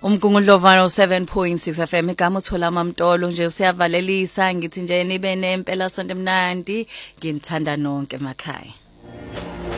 Umgungundlovalo 7.6 FM igama uthola amamtolo nje usiyavalelisa ngithi nje nibe nempela sonto emnandi nginithanda nonke emakhaya.